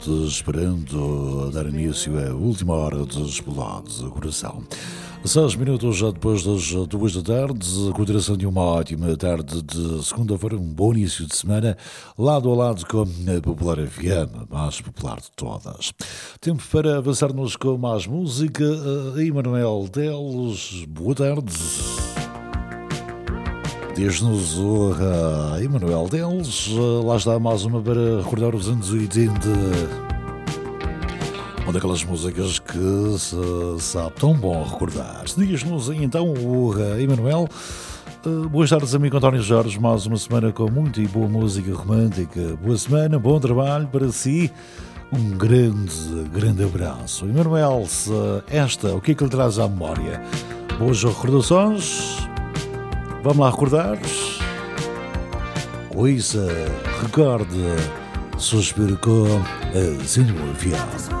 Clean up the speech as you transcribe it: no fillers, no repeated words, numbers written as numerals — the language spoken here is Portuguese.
esperando dar início à última hora de Explode Coração. 6 minutos já depois das 2 da tarde, continuação de uma ótima tarde de segunda-feira, um bom início de semana, lado a lado com a Popular FM, a mais popular de todas. Tempo para avançarmos com mais música. Emanuel Teles, boa tarde. Diz-nos o Emanuel Teles, lá está mais uma para recordar os anos 80. Uma daquelas músicas que se sabe tão bom recordar. Diz-nos então o Emanuel. Boas tardes, amigo António Jorge. Mais uma semana com muita e boa música romântica. Boa semana, bom trabalho para si. Um grande abraço. Emanuel, o que é que lhe traz à memória? Boas recordações? Vamos lá recordar? Ouça, recorde, suspiro com a Zinho Avião.